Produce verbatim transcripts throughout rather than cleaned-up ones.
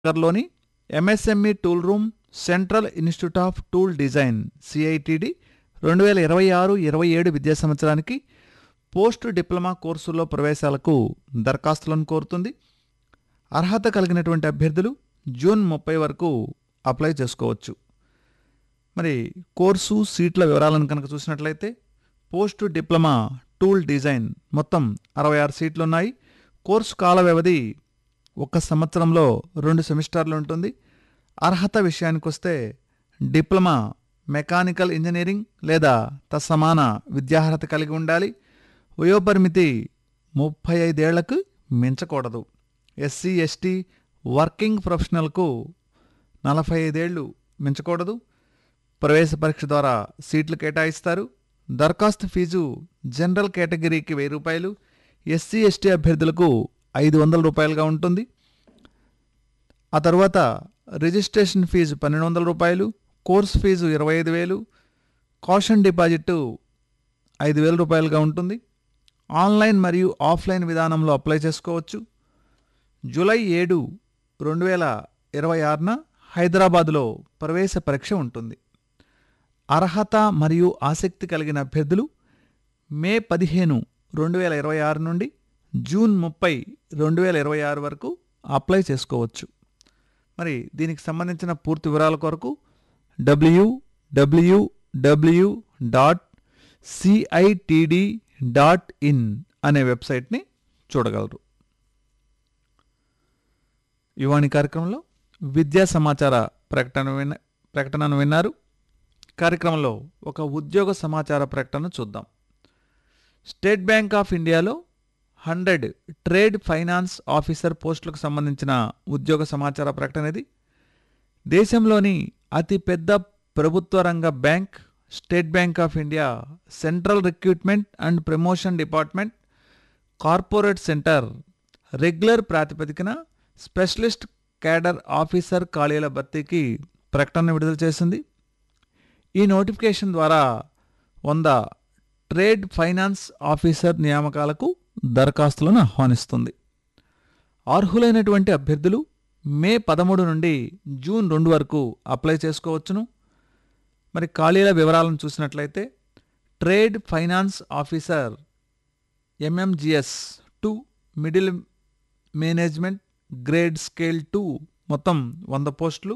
నగర్లోని MSME tool room central institute of tool design CITD రెండు వేల ఇరవై ఆరు ఇరవై ఏడు విద్యా సంవత్సరానికి పోస్ట్ డిప్లొమా కోర్సుల్లో ప్రవేశాలకు దరఖాస్తులను కోరుతుంది. అర్హత కలిగినటువంటి అభ్యర్థులు జూన్ ముప్పై వరకు అప్లై చేసుకోవచ్చు. మరి కోర్సు సీట్ల వివరాలను కనుక చూసినట్లయితే పోస్ట్ డిప్లొమా టూల్ డిజైన్ మొత్తం అరవై ఆరు సీట్లున్నాయి. కోర్సు కాల వ్యవధి ఒక సంవత్సరంలో రెండు సెమిస్టర్లు ఉంటుంది. అర్హత విషయానికి వస్తే డిప్లొమా మెకానికల్ ఇంజనీరింగ్ లేదా తత్సమాన విద్యార్హత కలిగి ఉండాలి. వయోపరిమితి ముప్పై ఐదేళ్లకు మించకూడదు. ఎస్సీ ఎస్టీ వర్కింగ్ ప్రొఫెషనల్కు నలభై ఐదేళ్లు మించకూడదు. ప్రవేశ పరీక్ష ద్వారా సీట్లు కేటాయిస్తారు. దరఖాస్తు ఫీజు జనరల్ కేటగిరీకి వెయ్యి రూపాయలు, ఎస్సీ ఎస్టీ అభ్యర్థులకు ఐదు వందల రూపాయలుగా ఉంటుంది. ఆ తర్వాత రిజిస్ట్రేషన్ ఫీజు పన్నెండు వందల రూపాయలు, కోర్స్ ఫీజు ఇరవై ఐదు వేలు, కాషన్ డిపాజిట్ ఐదు వేల రూపాయలుగా ఉంటుంది. ఆన్లైన్ మరియు ఆఫ్లైన్ విధానంలో అప్లై చేసుకోవచ్చు. జూలై ఏడు రెండు వేల ఇరవై ఆరున హైదరాబాదులో ప్రవేశ పరీక్ష ఉంటుంది. అర్హత మరియు ఆసక్తి కలిగిన అభ్యర్థులు మే పదిహేను రెండు వేల ఇరవై ఆరు నుండి జూన్ ముప్పై రెండు వేల ఇరవై ఆరు వరకు అప్లై చేసుకోవచ్చు. మరి దీనికి సంబంధించిన పూర్తి వివరాల కొరకు డబ్ల్యూడబ్ల్యూడబ్ల్యూ డాట్ సిఐటిడి డాట్ ఇన్ అనే వెబ్సైట్ని చూడగలరు. యువాణి కార్యక్రమంలో విద్యా సమాచార ప్రకటన విన్న ప్రకటనను విన్నారు. కార్యక్రమంలో ఒక ఉద్యోగ సమాచార ప్రకటన చూద్దాం. స్టేట్ బ్యాంక్ ఆఫ్ ఇండియాలో హండ్రెడ్ ట్రేడ్ ఫైనాన్స్ ఆఫీసర్ పోస్టులకు సంబంధించిన ఉద్యోగ సమాచార ప్రకటన ఇది. దేశంలోని అతిపెద్ద ప్రభుత్వ రంగ bank state bank of India central recruitment and promotion department corporate centre regular ప్రాతిపదికన స్పెషలిస్ట్ క్యాడర్ ఆఫీసర్ ఖాళీల భర్తీకి ప్రకటన విడుదల చేసింది. ఈ నోటిఫికేషన్ ద్వారా వంద ట్రేడ్ ఫైనాన్స్ ఆఫీసర్ నియామకాలకు దరఖాస్తులను ఆహ్వానిస్తుంది. అర్హులైనటువంటి అభ్యర్థులు మే పదమూడు నుండి జూన్ రెండు వరకు అప్లై చేసుకోవచ్చును. మరి ఖాళీల వివరాలను చూసినట్లయితే trade finance officer MMGS two middle management grade scale two మొత్తం వంద పోస్టులు.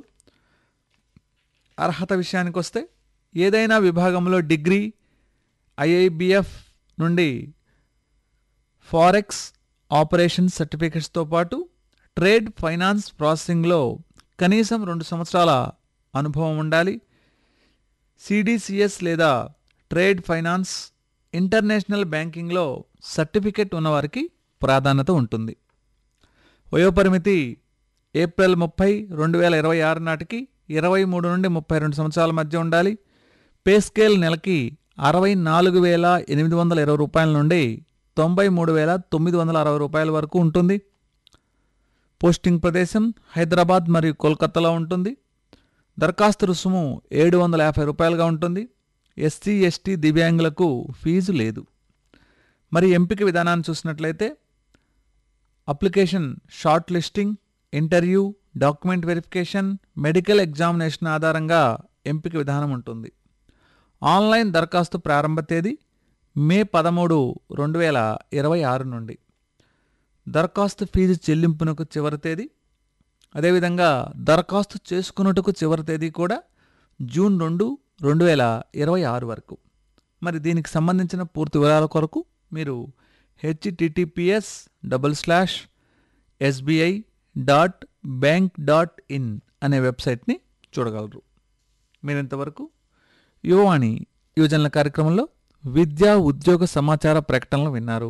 అర్హత విషయానికి వస్తే ఏదైనా విభాగంలో డిగ్రీ, ఐఐబిఎఫ్ నుండి ఫారెక్స్ ఆపరేషన్ సర్టిఫికెట్స్తో పాటు ట్రేడ్ ఫైనాన్స్ ప్రాసెసింగ్లో కనీసం రెండు సంవత్సరాల అనుభవం ఉండాలి. సిడిసిఎస్ లేదా ట్రేడ్ ఫైనాన్స్ ఇంటర్నేషనల్ బ్యాంకింగ్లో సర్టిఫికెట్ ఉన్నవారికి ప్రాధాన్యత ఉంటుంది. వయోపరిమితి ఏప్రిల్ ముప్పై రెండు వేల ఇరవై ఆరు నాటికి ఇరవై మూడు నుండి ముప్పై రెండు సంవత్సరాల మధ్య ఉండాలి. పే స్కేల్ నెలకి అరవై నాలుగు వేల ఎనిమిది వందల ఇరవై రూపాయల నుండి తొంభై మూడు వేల తొమ్మిది వందల అరవై రూపాయల వరకు ఉంటుంది. పోస్టింగ్ ప్రదేశం హైదరాబాద్ మరియు కోల్కతాలో ఉంటుంది. దరఖాస్తు రుసుము ఏడు వందల యాభై రూపాయలుగా ఉంటుంది. ఎస్సీ ఎస్టీ దివ్యాంగులకు ఫీజు లేదు. మరి ఎంపిక విధానాన్ని చూసినట్లయితే application short listing, interview, document verification, medical examination ఆధారంగా ఎంపిక విధానం ఉంటుంది. ఆన్లైన్ దరఖాస్తు ప్రారంభ తేదీ మే పదమూడు రెండు వేల ఇరవై ఆరు నుండి. దరఖాస్తు ఫీజు చెల్లింపునకు చివరి తేదీ, అదేవిధంగా దరఖాస్తు చేసుకున్నట్టుకు చివరి తేదీ కూడా జూన్ రెండు రెండు వేల ఇరవై ఆరు వరకు. మరి దీనికి సంబంధించిన పూర్తి వివరాల కొరకు మీరు HTTPS double slash SBI dot bank dot in అనే వెబ్సైట్ని చూడగలరు. మీరింతవరకు యువవాణి యువజనుల కార్యక్రమంలో విద్యా ఉద్యోగ సమాచార ప్రకటనలు విన్నారు.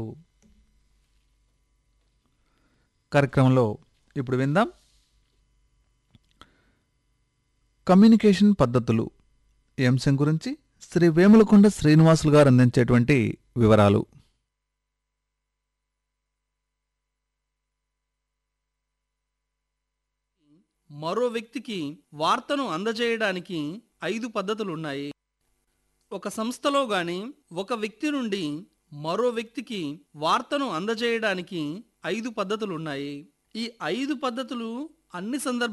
కార్యక్రమంలో ఇప్పుడు విందాం కమ్యూనికేషన్ పద్ధతులు ఈ అంశం గురించి శ్రీ వేములకొండ శ్రీనివాసులు గారు అందించేటువంటి వివరాలు. మరో వ్యక్తికి వార్తను అందజేయడానికి ఐదు పద్ధతులున్నాయి. ఒక సంస్థలో గాని ఒక వ్యక్తి నుండి మరో వ్యక్తికి వార్తను అందజేయడానికి ఐదు పద్ధతులున్నాయి. ఈ ఐదు పద్ధతులు అన్ని సందర్భ